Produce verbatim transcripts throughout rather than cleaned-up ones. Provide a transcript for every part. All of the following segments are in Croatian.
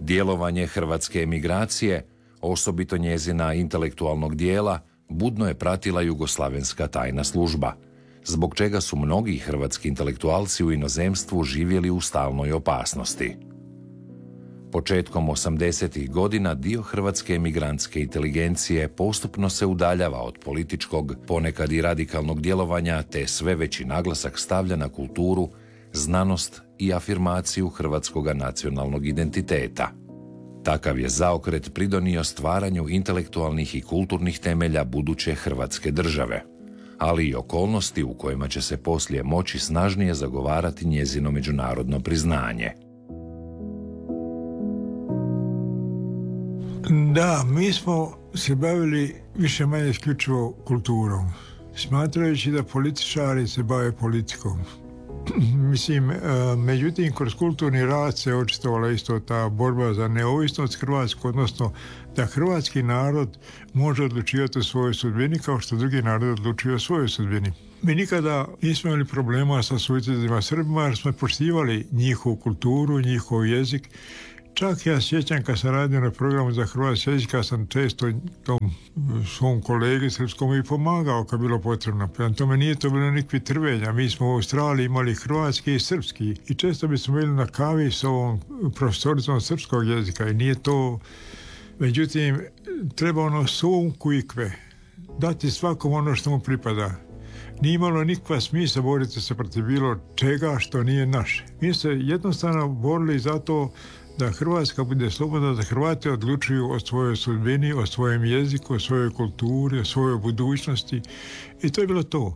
Djelovanje hrvatske emigracije, osobito njezina intelektualnog dijela, budno je pratila jugoslavenska tajna služba, zbog čega su mnogi hrvatski intelektualci u inozemstvu živjeli u stalnoj opasnosti. Početkom osamdesetih godina dio hrvatske emigrantske inteligencije postupno se udaljava od političkog, ponekad i radikalnog djelovanja, te sve veći naglasak stavlja na kulturu, znanost i afirmaciju hrvatskog nacionalnog identiteta. Takav je zaokret pridonio stvaranju intelektualnih i kulturnih temelja buduće hrvatske države, ali i okolnosti u kojima će se poslije moći snažnije zagovarati njezino međunarodno priznanje. Da, mi smo se bavili više manje isključivo kulturom, smatrajući da političari se bave politikom. Mislim, međutim, kroz kulturni rad se očitovala isto ta borba za neovisnost Hrvatske, odnosno da hrvatski narod može odlučivati o svojoj sudbini kao što drugi narod odlučuje o svojoj sudbini. Mi nikada nismo imali problema sa susjedima Srbima jer smo poštivali njihovu kulturu, njihov jezik. Čak ja sjećam kad sam radio na programu za hrvatski jezik, kad sam često tom svom kolegi srpskom i pomagao kad bilo potrebno. Prema tome nije to bilo nikakvi trvenja. Mi smo u Australiji imali hrvatski i srpski i često bismo bili na kavi s ovom profesoricom srpskog jezika i nije to... Međutim, treba ono sum kuikve, dati svakom ono što mu pripada. Nije imalo nikakva smisla boriti se protiv bilo čega što nije naše. Mi se jednostavno borili za to da Hrvatska bude slobodna, da Hrvati odlučuju o svojoj sudbini, o svojem jeziku, o svojoj kulturi, o svojoj budućnosti. I to je bilo to.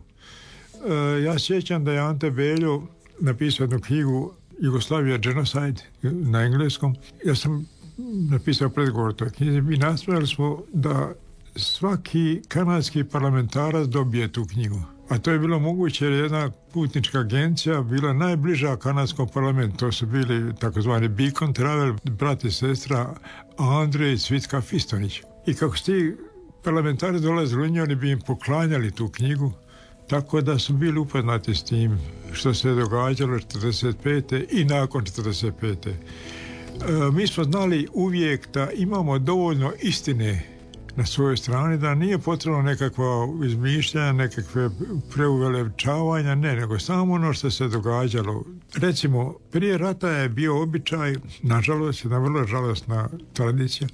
E, ja sjećam da je Ante Beljo napisao jednu knjigu Jugoslavia Genocide na engleskom. Ja sam napisao predgovor toj knjizi i nastojali smo da svaki kanadski parlamentarac dobije tu knjigu. A to je bilo moguće jer jedna putnička agencija bila najbliža kanadskom parlamentu. To su bili takozvani Beacon Travel, brat i sestra Andrej i Cvitka Fistonić. I kako su ti parlamentari dolazili u nju, oni bi im poklanjali tu knjigu, tako da su bili upoznati s tim što se je događalo četrdeset pete i nakon četrdeset pete. E, mi smo znali uvijek da imamo dovoljno istine na svojoj strani, da nije potrebno nekakva izmišljanja, nekakve preuveličavanja, ne, nego samo ono što se događalo. Recimo, prije rata je bio običaj, nažalost, jedna vrlo žalosna tradicija,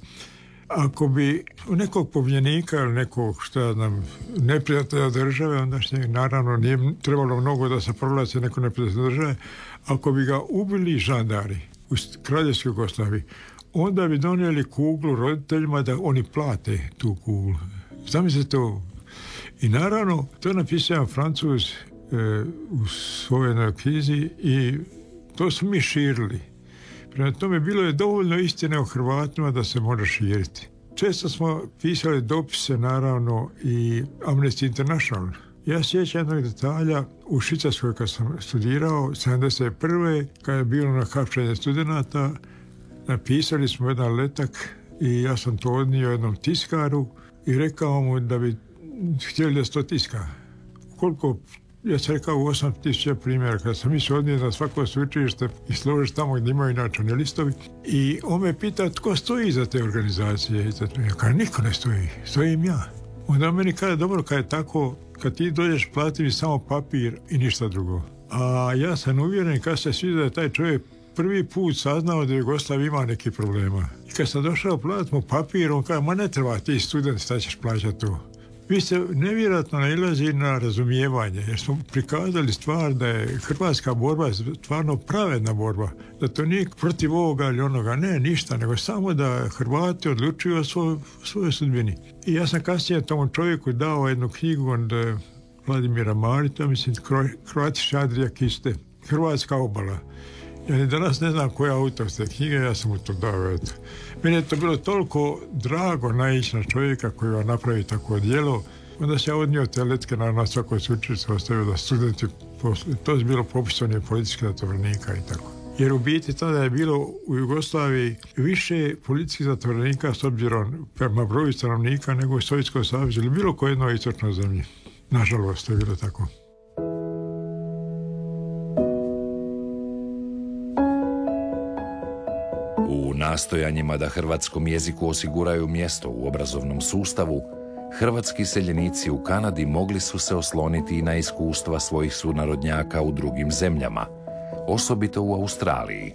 ako bi nekog pobjednika ili nekog, što ja znam, neprijatelja države, onda što naravno nije trebalo mnogo da se prolazi neko neprijatelja države, ako bi ga ubili žandari u Kraljevskoj Jugoslaviji, onda bi donijeli kuglu roditeljima da oni plate tu kuglu. Zamislite to. I naravno, to napisao jedan Francuz e, u svojoj knjizi i to smo mi širili. Prema tome, bilo je dovoljno istine o Hrvatima da se može širiti. Često smo pisali dopise, naravno, i Amnesty International. Ja sjećam jednog detalja u Švicarskoj kad sam studirao, sedamdeset prve kad je bilo na hapšenje studenata, napisali smo jedan letak i ja sam to odnio jednom tiskaru i rekao mu da bi htjeli da se to tiska. Koliko, ja sam rekao u osam tisuća primjera, kad sam mislio odnio na svako sveučilište i složiš tamo gdje imaju načalni listovi. I on me pita tko stoji iza te organizacije. Ja kažem, niko ne stoji, stojim ja. Onda meni kaže, dobro, kad je tako, kad ti dođeš plati mi samo papir i ništa drugo. A ja sam uvjeren kad se svi da je taj čovjek prvi put saznao da Jugoslav ima neki problema. I kad sam došao platiti mu papir, on kaže, ma ne treba ti student, šta ćeš plaćati to. Vi ste nevjerojatno nailazi na razumijevanje, jer smo prikazali stvar da je hrvatska borba stvarno pravedna borba, da to nije protiv ovoga ili onoga, ne, ništa, nego samo da Hrvati odlučuju o svoj, svojoj sudbini. I ja sam kasnije tomu čovjeku dao jednu knjigu od Vladimira Marita, mislim, Croatia Adriakiste, Hrvatska obala. Ja ni danas ne znam koji je autor te knjige, ja sam mu to dao. Eto. Meni je to bilo toliko drago naići na čovjeka koji va napravi tako djelo. Onda se ja odnio te letke na, na svakoj sveučilištu, ostavio da studenti, to je bilo popisanje političkih zatvorenika i tako. Jer u biti tada je bilo u Jugoslaviji više političkih zatvorenika s obzirom prema broju stanovnika nego u Sovjetskom savezu ili bilo koje jednoj istočnoj zemlji. Nažalost, to je bilo tako. U nastojanjima da hrvatskom jeziku osiguraju mjesto u obrazovnom sustavu, hrvatski seljenici u Kanadi mogli su se osloniti i na iskustva svojih sunarodnjaka u drugim zemljama, osobito u Australiji.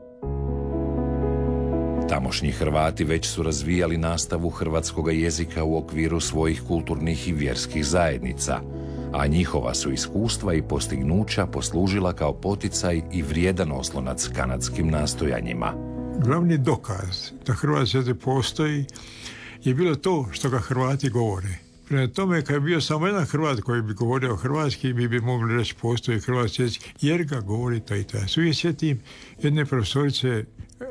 Tamošnji Hrvati već su razvijali nastavu hrvatskog jezika u okviru svojih kulturnih i vjerskih zajednica, a njihova su iskustva i postignuća poslužila kao poticaj i vrijedan oslonac kanadskim nastojanjima. Glavni dokaz da hrvatski jezik postoji je bilo to što ga Hrvati govore. Prema tome, kad je bio samo jedan Hrvat koji bi govorio hrvatski, mi bi mogli reći postoji hrvatski jezik, jer ga govori taj i taj. Uvijek sjetim jedne profesorice e,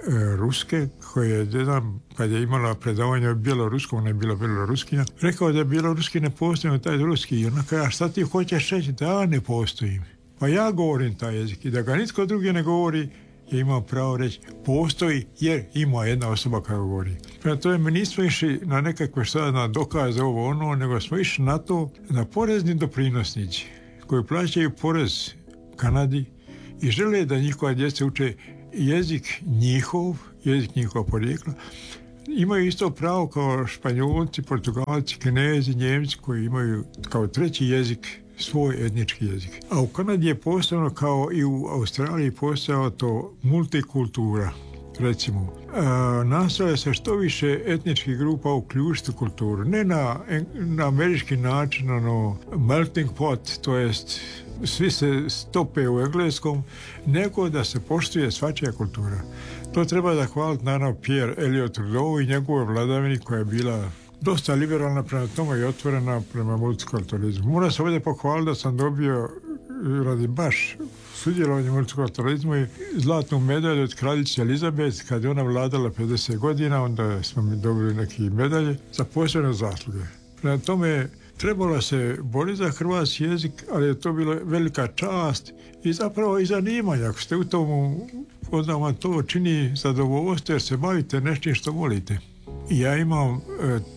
ruske, koja je jedan, kad je imala predavanje o bjeloruskom, ona je bila bjeloruskinja, rekao da bjeloruski ne postoji, taj ruski. I ona kaže, a šta ti hoćeš reći? Da ja ne postojim. Pa ja govorim taj jezik i da ga nitko drugi ne govori, je imao pravo reći postoji jer ima jedna osoba koja govori. Prema tome, mi nismo išli na nekakve sada na dokaze ovo ono, nego smo išli na to da porezni doprinosnici koji plaćaju porez Kanadi i žele da njihova djeca uče jezik njihov, jezik njihova porijekla, imaju isto pravo kao Španjolci, Portugalci, Kinezi, Njemci koji imaju kao treći jezik svoj etnički jezik. A u Kanadi je postojano kao i u Australiji postojalo to multikultura. Recimo, e, nastoje se što više etničkih grupa uključiti u kulturu. Ne na, na američki način, ono melting pot, to jest svi se stope u engleskom, nego da se poštuje svačija kultura. To treba zahvaliti naravno Pierre Elliott Trudeau i njegove vladavini koja je bila dosta liberalna prema tome i otvorena prema multikulturalizmu. Moram se ovdje pohvaliti da sam dobio radi baš sudjelovanje u multikulturalizmu i zlatnu medalju od kraljice Elizabeth kad je ona vladala pedeset godina, onda smo mi dobili neke medalje za posebne zasluge. Prema tome trebalo se boriti za hrvatski jezik, ali je to bila velika čast i zapravo i zanimanje. Ako ste u tomu, onda vam to čini zadovoljstvo jer se bavite nečim što volite. Ja imam e,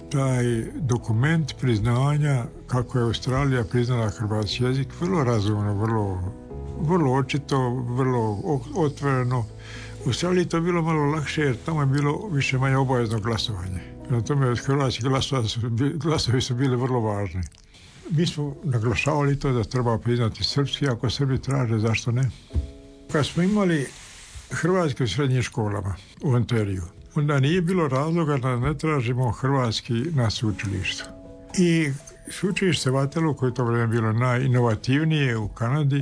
taj dokument priznanja kako je Australija priznala hrvatski jezik, vrlo razumno, vrlo, vrlo očito, vrlo otvoreno. U Australiji to bilo malo lakše jer tamo je bilo više manje obavezno glasovanje. Na tome hrvatski glasovi su bili vrlo važni. Mi smo naglašavali to da treba priznati srpski, ako Srbi traže, zašto ne? Kad smo imali hrvatske u srednjim školama u Ontariju, onda nije bilo razloga da ne tražimo hrvatski na sveučilištu. I sveučilište Waterloo, koje je to vrijeme bilo najinovativnije u Kanadi,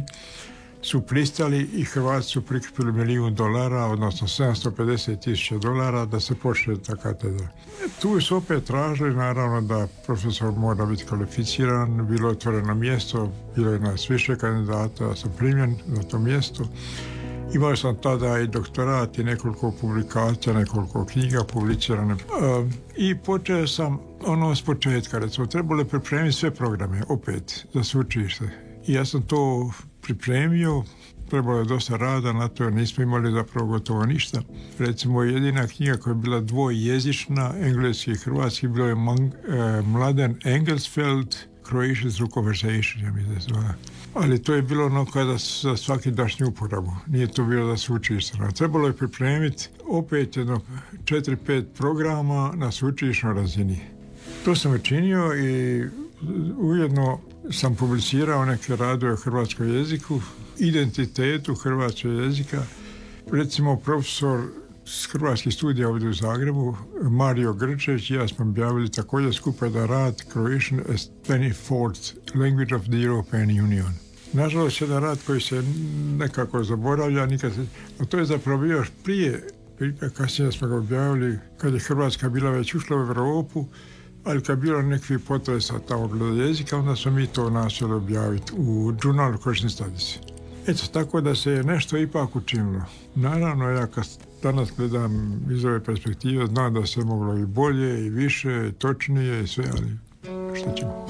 su pristali i Hrvati su prikupili milijun dolara, odnosno sedamsto pedeset tisuća dolara da se počne ta katedra. Tu su opet tražili, naravno, da profesor mora biti kvalificiran, bilo otvoreno mjesto, bilo je nas više kandidata, da sam primljen na to mjesto. Imao sam tada i doktorat i nekoliko publikacija, nekoliko knjiga publicirane. E, I počeo sam ono s početka, recimo, trebalo je pripremiti sve programe, opet, za sveučilište. I ja sam to pripremio, trebalo je dosta rada na to, jer nismo imali zapravo gotovo ništa. Recimo, jedina knjiga koja je bila dvojezična, engleski i hrvatski, bilo je Man, e, Mladen Engelsfeld, Croatian through Conversation, ja mi se zvala. Ali to je bilo ono kada za svaki dašnju uporabu. Nije to bilo da se učilište. Trebalo je pripremiti opet jedno četiri pet programa na sveučilišnoj razini. To sam učinio i ujedno sam publicirao neke radove o hrvatskom jeziku, identitetu hrvatskog jezika. Recimo, profesor s hrvatskih studija ovdje u Zagrebu, Mario Grčević i ja smo objavili također skupa da rad Croatian as twenty-fourth Language of the European Union. Nažalost, jedan rad koji se nekako zaboravlja, nikad se, a to je zapravo bio još prije, kasnije smo ga objavili kad je Hrvatska bila već ušla u Europu, ali kad je bilo nekakvih potresa tamo gleda jezika, onda smo mi to nastojali objaviti u Journal of Croatian Studies. Eto, tako da se je nešto ipak učinilo. Naravno, ja kad danas gledam iz ove perspektive, znam da se moglo i bolje, i više, i točnije, i sve, ali što ćemo.